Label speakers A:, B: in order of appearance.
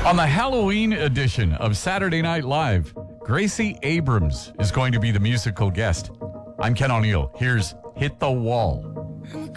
A: On the Halloween edition of Saturday Night Live, Gracie Abrams is going to be the musical guest. I'm Ken O'Neill. Here's Hit the Wall.
B: I'm a